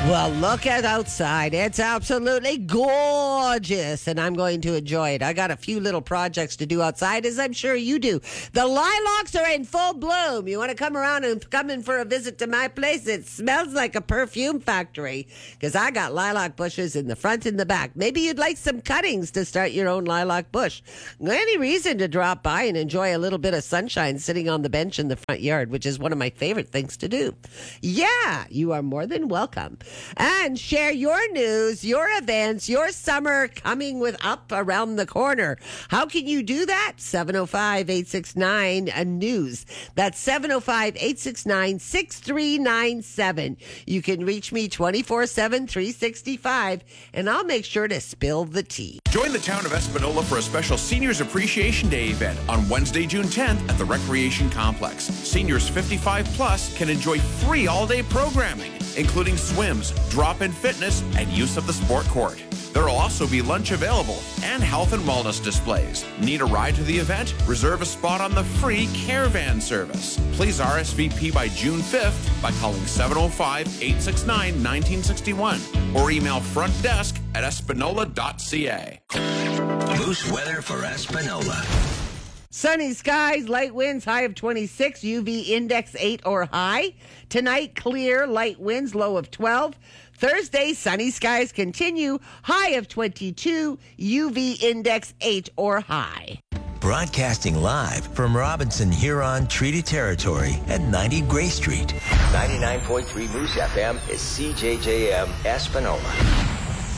Well, look at outside. It's absolutely gorgeous, and I'm going to enjoy it. I got a few little projects to do outside, as I'm sure you do. The lilacs are in full bloom. You want to come around and come in for a visit to my place? It smells like a perfume factory because I got lilac bushes in the front and the back. Maybe you'd like some cuttings to start your own lilac bush. Any reason to drop by and enjoy a little bit of sunshine sitting on the bench in the front yard, which is one of my favorite things to do. Yeah, you are more than welcome. And share your news, your events, your summer coming up around the corner. How can you do that? 705-869-NEWS. That's 705-869-6397. You can reach me 24/7, 365, and I'll make sure to spill the tea. Join the town of Espanola for a special Seniors Appreciation Day event on Wednesday, June 10th at the Recreation Complex. Seniors 55 plus can enjoy free all-day programming, including swims, drop-in fitness, and use of the sport court. There will also be lunch available and health and wellness displays. Need a ride to the event? Reserve a spot on the free caravan service. Please RSVP by June 5th by calling 705-869-1961 or email frontdesk@espanola.ca. Moose weather for Espanola. Sunny skies, light winds, high of 26, UV index 8 or high. Tonight, clear, light winds, low of 12. Thursday, sunny skies continue, high of 22, UV index 8 or high. Broadcasting live from Robinson Huron Treaty Territory at 90 Gray Street. 99.3 Moose FM is CJJM Espanola.